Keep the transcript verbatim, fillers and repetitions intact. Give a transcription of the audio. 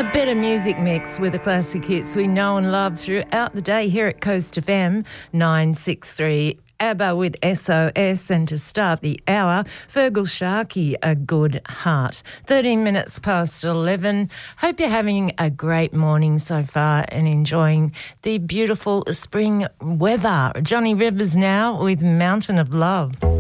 A better music mix with the classic hits we know and love throughout the day here at Coast F M nine sixty-three. ABBA with S O S, and to start the hour, Feargal Sharkey, A Good Heart. thirteen minutes past eleven. Hope you're having a great morning so far and enjoying the beautiful spring weather. Johnny Rivers now with Mountain of Love.